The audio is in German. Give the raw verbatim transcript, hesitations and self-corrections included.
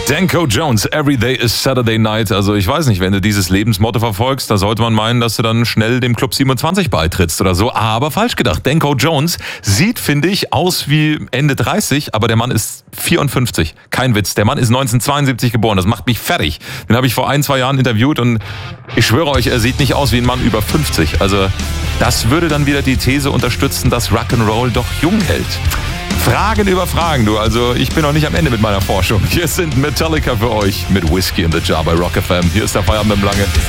Danko Jones, Every Day is Saturday Night. Also ich weiß nicht, wenn du dieses Lebensmotto verfolgst, da sollte man meinen, dass du dann schnell dem Club siebenundzwanzig beitrittst oder so. Aber falsch gedacht. Danko Jones sieht, finde ich, aus wie Ende dreißig, aber der Mann ist vierundfünfzig. Kein Witz. Der Mann ist neunzehnhundertzweiundsiebzig geboren. Das macht mich fertig. Den habe ich vor ein, zwei Jahren interviewt und ich schwöre euch, er sieht nicht aus wie ein Mann über fünfzig. Also das würde dann wieder die These unterstützen, dass Rock'n'Roll doch jung hält. Fragen über Fragen, du. Also ich bin noch nicht am Ende mit meiner Forschung. Hier sind Metallica für euch mit Whiskey in the Jar bei Rock F M. Hier ist der Feierabend im Lange.